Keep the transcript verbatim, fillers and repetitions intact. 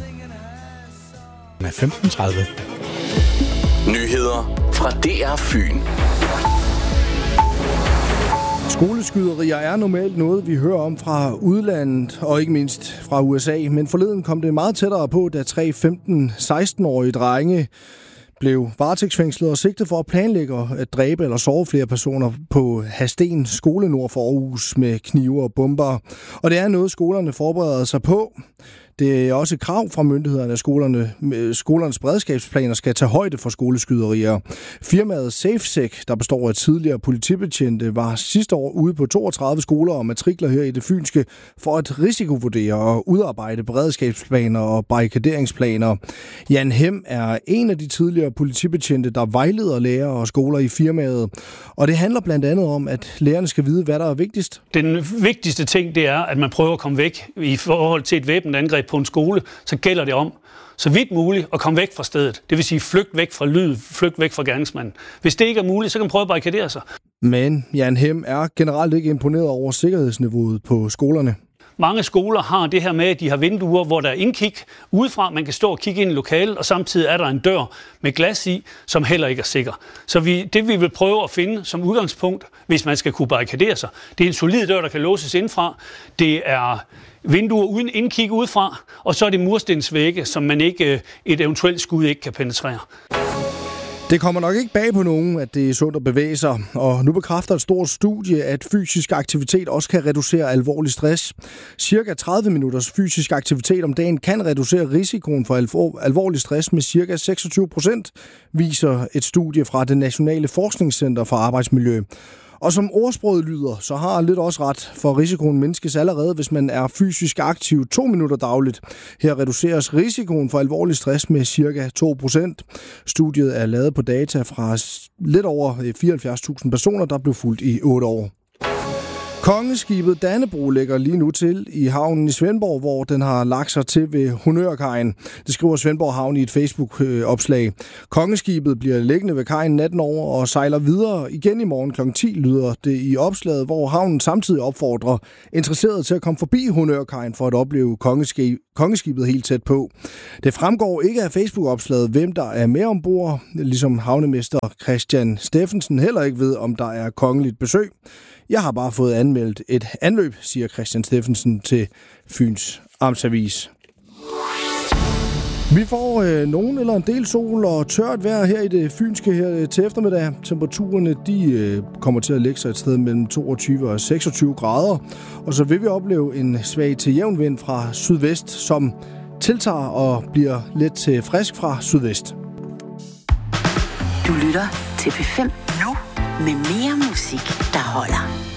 femten tredive. Nyheder fra D R Fyn. Skoleskyderier er normalt noget, vi hører om fra udlandet, og ikke mindst fra U S A. Men forleden kom det meget tættere på, da tre femten-seksten-årige drenge blev varetægtsfængslet og sigtet for at planlægge at dræbe eller såre flere personer på Hadsten skole nord for Aarhus med knive og bomber. Og det er noget, skolerne forbereder sig på. Det er også et krav fra myndighederne, at skolerne, skolernes beredskabsplaner skal tage højde for skoleskyderier. Firmaet SafeSec, der består af tidligere politibetjente, var sidste år ude på toogtredive skoler og matrikler her i det fynske for at risikovurdere og udarbejde beredskabsplaner og barrikaderingsplaner. Jan Hem er en af de tidligere politibetjente, der vejleder lærere og skoler i firmaet. Og det handler blandt andet om, at lærerne skal vide, hvad der er vigtigst. Den vigtigste ting, det er, at man prøver at komme væk i forhold til et væbnet angreb på en skole, så gælder det om, så vidt muligt, at komme væk fra stedet. Det vil sige, flygt væk fra lyd, flygt væk fra gerningsmanden. Hvis det ikke er muligt, så kan man prøve at barrikadere sig. Men Jan Hem er generelt ikke imponeret over sikkerhedsniveauet på skolerne. Mange skoler har det her med, at de har vinduer, hvor der er indkig udefra. Man kan stå og kigge ind i lokalet, og samtidig er der en dør med glas i, som heller ikke er sikker. Så vi, det vi vil prøve at finde som udgangspunkt, hvis man skal kunne barrikadere sig, det er en solid dør, der kan låses indfra. Det er vinduer uden indkig udefra, og så er det murstensvægge, som man ikke, et eventuelt skud ikke kan penetrere. Det kommer nok ikke bag på nogen, at det er sundt at bevæge sig, og nu bekræfter et stort studie, at fysisk aktivitet også kan reducere alvorlig stress. Cirka tredive minutters fysisk aktivitet om dagen kan reducere risikoen for alvorlig stress med cirka seksogtyve procent, viser et studie fra det Nationale Forskningscenter for Arbejdsmiljø. Og som ordsproget lyder, så har lidt også ret, for risikoen mindskes allerede, hvis man er fysisk aktiv to minutter dagligt. Her reduceres risikoen for alvorlig stress med cirka to procent. Studiet er lavet på data fra lidt over fireoghalvfjerds tusind personer, der blev fulgt i otte år. Kongeskibet Dannebrog ligger lige nu til i havnen i Svendborg, hvor den har lagt sig til ved Honørkajen. Det skriver Svendborg Havn i et Facebook-opslag. Kongeskibet bliver liggende ved kajen natten over og sejler videre igen i morgen klokken ti, lyder det i opslaget, hvor havnen samtidig opfordrer interesserede til at komme forbi Honørkajen for at opleve kongeskibet helt tæt på. Det fremgår ikke af Facebook-opslaget, hvem der er med ombord, ligesom havnemester Christian Steffensen heller ikke ved, om der er kongeligt besøg. Jeg har bare fået anmeldt et anløb, siger Christian Steffensen til Fyns Amtsavis. Vi får øh, nogen eller en del sol og tørt vejr her i det fynske her til eftermiddag. Temperaturerne de, øh, kommer til at lægge sig et sted mellem toogtyve og seksogtyve grader. Og så vil vi opleve en svag til jævn vind fra sydvest, som tiltager og bliver lidt til frisk fra sydvest. Du lytter til P fem nu med mere musik, der holder.